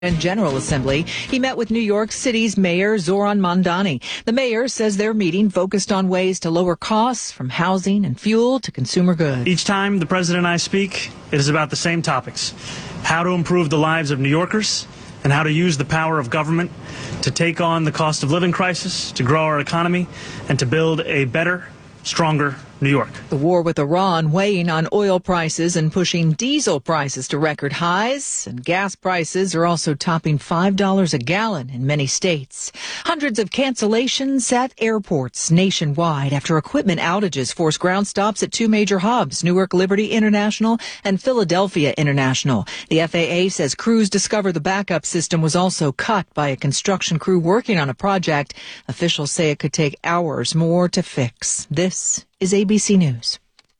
and General Assembly. He met with New York City's Mayor Zoran Mandani. The mayor says their meeting focused on ways to lower costs from housing and fuel to consumer goods. Each time the president and I speak, it is about the same topics: how to improve the lives of New Yorkers and how to use the power of government to take on the cost of living crisis, to grow our economy, and to build a better, stronger New York. The war with Iran weighing on oil prices and pushing diesel prices to record highs, and gas prices are also topping $5 a gallon in many states. Hundreds of cancellations at airports nationwide after equipment outages forced ground stops at two major hubs, Newark Liberty International and Philadelphia International. The FAA says crews discovered the backup system was also cut by a construction crew working on a project. Officials say it could take hours more to fix. This is ABC News.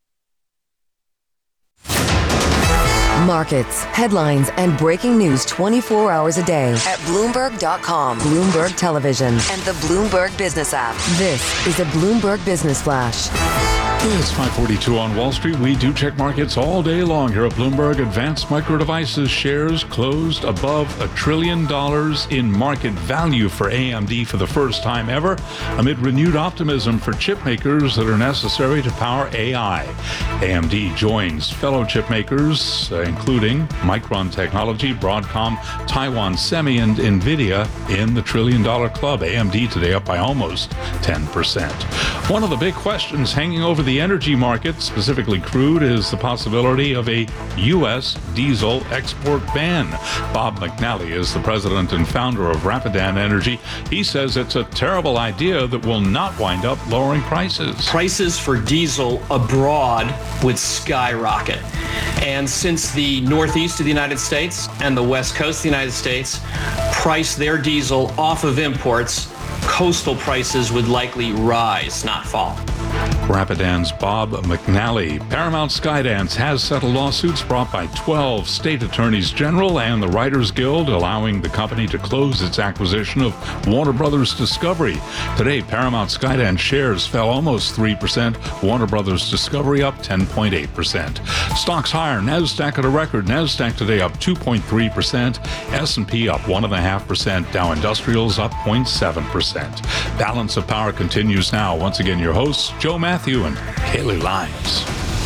Markets, headlines, and breaking news 24 hours a day at Bloomberg.com, Bloomberg Television, and the Bloomberg Business app. This is a Bloomberg Business Flash. It's 5:42 on Wall Street. We do check markets all day long here at Bloomberg. Advanced Micro Devices shares closed above $1 trillion in market value for AMD for the first time ever, amid renewed optimism for chip makers that are necessary to power AI. AMD joins fellow chip makers, including Micron Technology, Broadcom, Taiwan Semi, and NVIDIA in the $1 trillion club. AMD today up by almost 10%. One of the big questions hanging over the energy market, specifically crude, is the possibility of a U.S. diesel export ban. Bob McNally is the president and founder of Rapidan Energy. He says it's a terrible idea that will not wind up lowering prices. Prices for diesel abroad would skyrocket. And since the Northeast of the United States and the West Coast of the United States price their diesel off of imports, coastal prices would likely rise, not fall. Rapidan's Bob McNally. Paramount Skydance has settled lawsuits brought by 12 state attorneys general and the Writers Guild, allowing the company to close its acquisition of Warner Brothers Discovery. Today, Paramount Skydance shares fell almost 3%. Warner Brothers Discovery up 10.8%. Stocks higher. NASDAQ at a record. NASDAQ today up 2.3%. S&P up 1.5%. Dow Industrials up 0.7%. Balance of Power continues now. Once again, your hosts, Joe Matthew and Haley Lyons.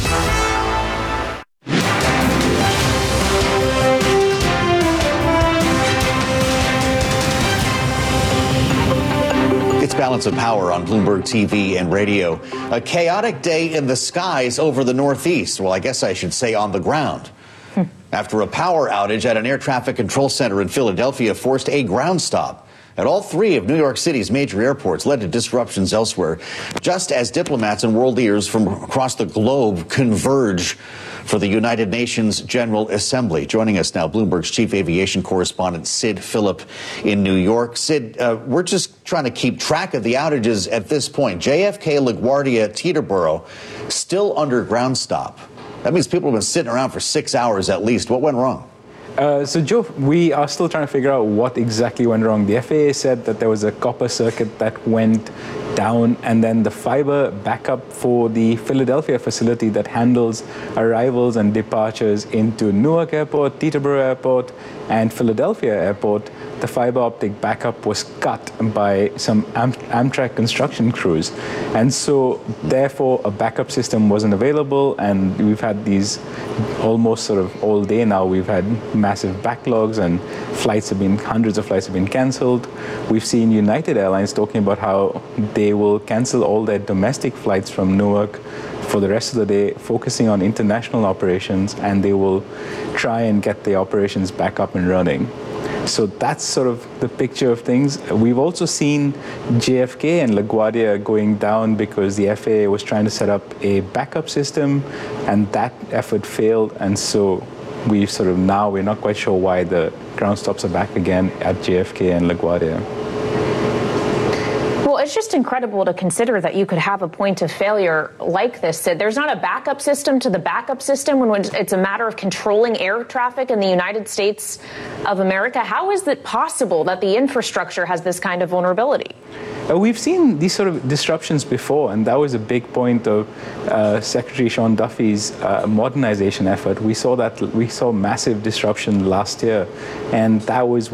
It's Balance of Power on Bloomberg TV and radio. A chaotic day in the skies over the Northeast. Well, I guess I should say on the ground. After a power outage at an air traffic control center in Philadelphia forced a ground stop at all three of New York City's major airports, led to disruptions elsewhere, just as diplomats and world leaders from across the globe converge for the United Nations General Assembly. Joining us now, Bloomberg's chief aviation correspondent, Sid Phillip in New York. Sid, we're just trying to keep track of the outages at this point. JFK, LaGuardia, Teterboro, still under ground stop. That means people have been sitting around for 6 hours at least. What went wrong? So, Joe, we are still trying to figure out what exactly went wrong. The FAA said that there was a copper circuit that went down, and then the fiber backup for the Philadelphia facility that handles arrivals and departures into Newark Airport, Teterboro Airport, and Philadelphia Airport, the fiber optic backup was cut by some Amtrak construction crews. And so, therefore, a backup system wasn't available, and we've had these almost sort of all day now. We've had massive backlogs, and hundreds of flights have been canceled. We've seen United Airlines talking about how they will cancel all their domestic flights from Newark for the rest of the day, focusing on international operations, and they will try and get the operations back up and running. So that's sort of the picture of things. We've also seen JFK and LaGuardia going down because the FAA was trying to set up a backup system, and that effort failed. And so we're not quite sure why the ground stops are back again at JFK and LaGuardia. Well, it's just incredible to consider that you could have a point of failure like this, Sid. There's not a backup system to the backup system when it's a matter of controlling air traffic in the United States of America. How is it possible that the infrastructure has this kind of vulnerability? We've seen these sort of disruptions before, and that was a big point of Secretary Sean Duffy's modernization effort. We saw massive disruption last year, and that was